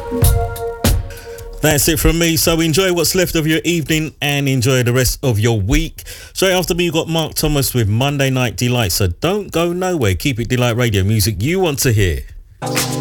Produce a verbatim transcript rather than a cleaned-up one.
That's it from me. So enjoy what's left of your evening and enjoy the rest of your week. Straight after me, you've got Mark Thomas with Monday Night Delight. So don't go nowhere. Keep it Delight Radio, music you want to hear.